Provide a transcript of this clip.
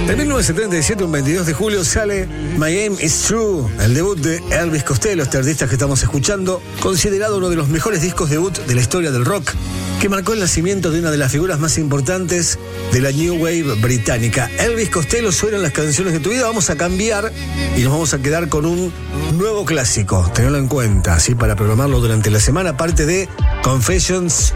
En 1977, un 22 de julio, sale My Aim Is True, el debut de Elvis Costello, este artista que estamos escuchando, considerado uno de los mejores discos debut de la historia del rock, que marcó el nacimiento de una de las figuras más importantes de la New Wave británica. Elvis Costello suenan las canciones de tu vida. Vamos a cambiar y nos vamos a quedar con un nuevo clásico. Tenedlo en cuenta, ¿sí? Para programarlo durante la semana, parte de Confessions